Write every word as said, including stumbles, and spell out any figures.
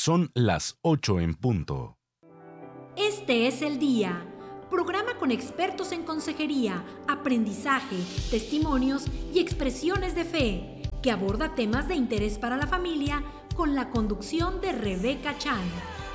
Son las ocho en punto. Este es el día. Programa con expertos en consejería, aprendizaje, testimonios y expresiones de fe, que aborda temas de interés para la familia con la conducción de Rebeca Chan.